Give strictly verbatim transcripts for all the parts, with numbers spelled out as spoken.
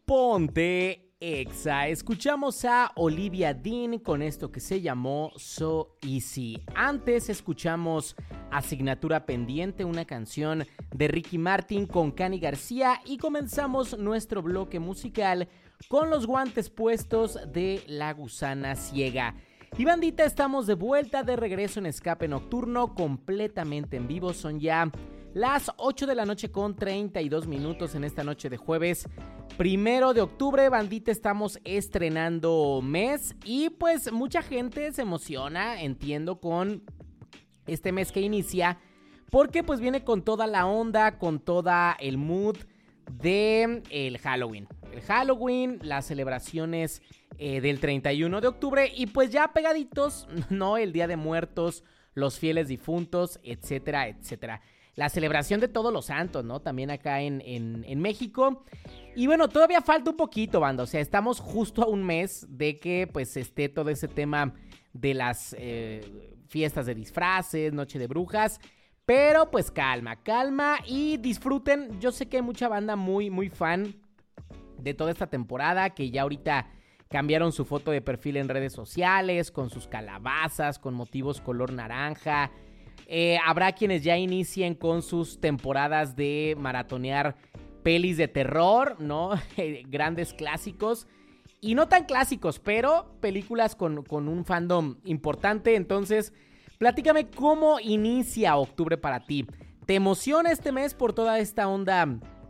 Ponte Exa. Escuchamos a Olivia Dean con esto que se llamó So Easy. Antes escuchamos Asignatura Pendiente, una canción de Ricky Martin con Cani García, y comenzamos nuestro bloque musical con los guantes puestos de La Gusana Ciega. Y bandita, estamos de vuelta, de regreso en Escape Nocturno, completamente en vivo. Son ya las ocho de la noche con treinta y dos minutos en esta noche de jueves primero de octubre. Bandita, estamos estrenando mes y pues mucha gente se emociona, entiendo, con este mes que inicia, porque pues viene con toda la onda, con toda el mood de el Halloween. El Halloween, las celebraciones eh, del treinta y uno de octubre y pues ya pegaditos, ¿no? El Día de Muertos, los fieles difuntos, etcétera, etcétera. La celebración de Todos los Santos, ¿no? También acá en, en, en México. Y bueno, todavía falta un poquito, banda. O sea, estamos justo a un mes de que pues esté todo ese tema de las eh, fiestas de disfraces, Noche de Brujas. Pero pues calma, calma y disfruten. Yo sé que hay mucha banda muy, muy fan de toda esta temporada, que ya ahorita cambiaron su foto de perfil en redes sociales, con sus calabazas, con motivos color naranja. Eh, habrá quienes ya inicien con sus temporadas de maratonear pelis de terror, ¿no? Grandes clásicos. Y no tan clásicos, pero películas con, con un fandom importante. Entonces, platícame cómo inicia octubre para ti. ¿Te emociona este mes por toda esta onda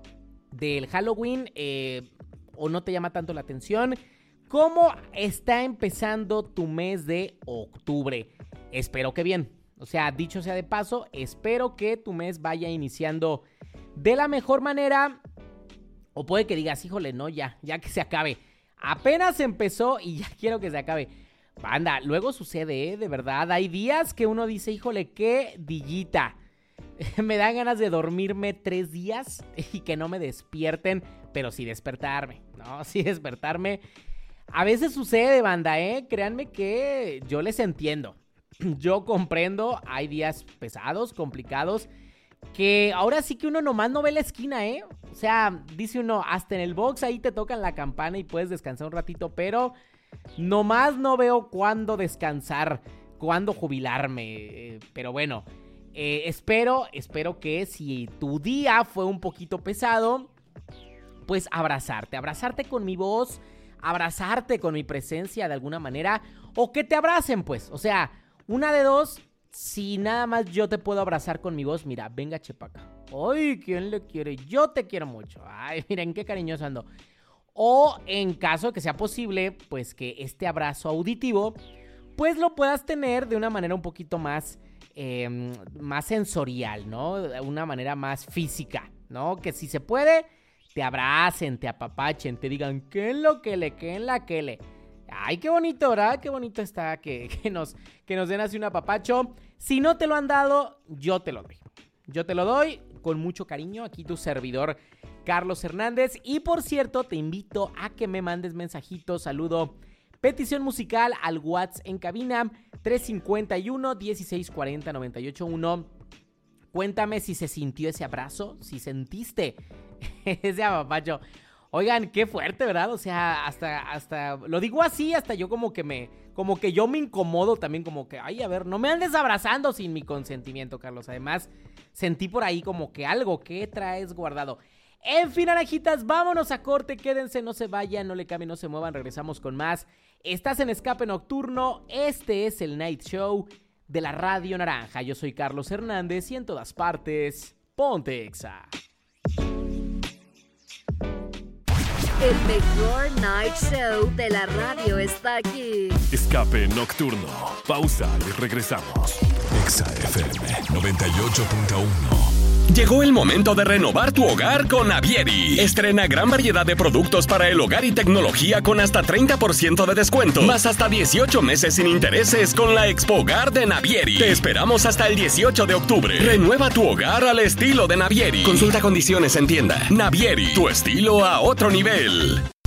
del Halloween? Eh, ¿O no te llama tanto la atención? ¿Cómo está empezando tu mes de octubre? Espero que bien. O sea, dicho sea de paso, espero que tu mes vaya iniciando de la mejor manera. O puede que digas, híjole, no, ya, ya que se acabe. Apenas empezó y ya quiero que se acabe. Banda, luego sucede, ¿eh? De verdad. Hay días que uno dice, híjole, qué dillita. Me dan ganas de dormirme tres días y que no me despierten, pero sí despertarme, ¿no? Sí despertarme. A veces sucede, banda, ¿eh? Créanme que yo les entiendo. Yo comprendo, hay días pesados, complicados, que ahora sí que uno nomás no ve la esquina, ¿eh? O sea, dice uno, hasta en el box ahí te tocan la campana y puedes descansar un ratito, pero nomás no veo cuándo descansar, cuándo jubilarme. Eh, pero bueno, eh, espero, espero que si tu día fue un poquito pesado, pues abrazarte, abrazarte con mi voz, abrazarte con mi presencia de alguna manera, o que te abracen, pues, o sea, una de dos. Si nada más yo te puedo abrazar con mi voz, mira, venga, chepaca. Ay, ¿quién le quiere? Yo te quiero mucho. Ay, miren qué cariñoso ando. O en caso de que sea posible, pues que este abrazo auditivo, pues lo puedas tener de una manera un poquito más, eh, más sensorial, ¿no? De una manera más física, ¿no? Que si se puede, te abracen, te apapachen, te digan, ¿qué es lo que le, qué es la que le? Ay, qué bonito, ¿verdad? Qué bonito está que, que, nos, que nos den así un apapacho. Si no te lo han dado, yo te lo doy. Yo te lo doy con mucho cariño. Aquí tu servidor, Carlos Hernández. Y por cierto, te invito a que me mandes mensajitos, saludo, petición musical al WhatsApp en cabina tres cinco uno, dieciséis cuarenta, noventa y ocho uno. Cuéntame si se sintió ese abrazo, si sentiste ese apapacho. Oigan, qué fuerte, ¿verdad? O sea, hasta, hasta, lo digo así, hasta yo como que me, como que yo me incomodo también, como que, ay, a ver, no me andes abrazando sin mi consentimiento, Carlos. Además, sentí por ahí como que algo que traes guardado. En fin, naranjitas, vámonos a corte, quédense, no se vayan, no le cambien, no se muevan, regresamos con más. Estás en Escape Nocturno, este es el Night Show de la Radio Naranja. Yo soy Carlos Hernández y en todas partes, ponte Exa. El mejor night show de la radio está aquí. Escape Nocturno. Pausa y regresamos. Exa F M noventa y ocho punto uno. Llegó el momento de renovar tu hogar con Navieri. Estrena gran variedad de productos para el hogar y tecnología con hasta treinta por ciento de descuento, más hasta dieciocho meses sin intereses con la Expo Hogar de Navieri. Te esperamos hasta el dieciocho de octubre. Renueva tu hogar al estilo de Navieri. Consulta condiciones en tienda. Navieri, tu estilo a otro nivel.